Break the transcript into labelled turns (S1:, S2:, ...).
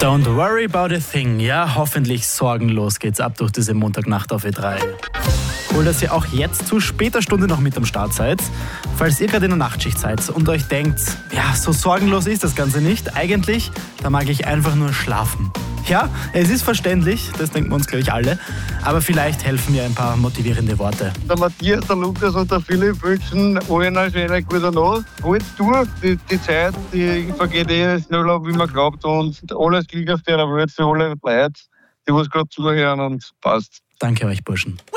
S1: Don't worry about a thing. Ja, hoffentlich sorgenlos geht's ab durch diese Montagnacht auf E3. Cool, dass ihr auch jetzt zu später Stunde noch mit am Start seid. Falls ihr gerade in der Nachtschicht seid und euch denkt, ja, so sorgenlos ist das Ganze nicht. Eigentlich, da mag ich einfach nur schlafen. Ja, es ist verständlich, das denken wir uns, glaube ich, alle. Aber vielleicht helfen mir ein paar motivierende Worte.
S2: Der Matthias, der Lukas und der Philipp wünschen allen eine schöne gute Nacht. Halt durch, die Zeit, die vergeht schneller, wie man glaubt. Und alles Glück auf der Welt für alle Leute, die was gerade zuhören, und passt.
S1: Danke euch, Burschen.